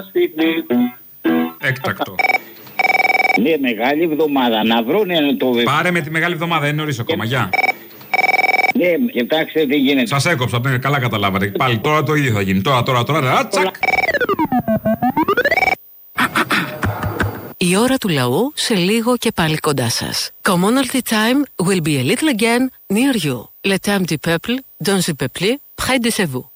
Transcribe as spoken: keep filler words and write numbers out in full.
Έκτακτο. Λέει μεγάλη εβδομάδα να βρούνε το βιβλίο. Πάρε με τη μεγάλη εβδομάδα, είναι νωρίς ακόμα. Γεια. Ναι, κοιτάξτε τι γίνεται. Σας έκοψα, ναι, καλά καταλάβατε. Πάλι τώρα το ίδιο θα γίνει. Τώρα, τώρα, τώρα. Τσακ. Η ώρα του λαού σε λίγο και πάλι κοντά σας. Commonalty time will be a little again near you. Le temps du peuple, dans le peuple, près de chez vous.